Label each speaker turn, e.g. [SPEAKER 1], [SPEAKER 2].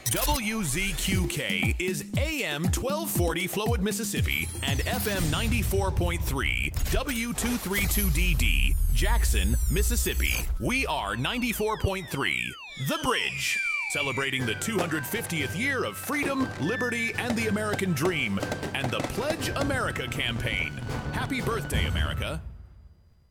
[SPEAKER 1] WZQK is AM 1240 Flowood, Mississippi, and FM 94.3 W232DD, Jackson, Mississippi. We are 94.3 The Bridge, celebrating the 250th year of freedom, liberty, and the American dream, and the Pledge America campaign. Happy birthday, America.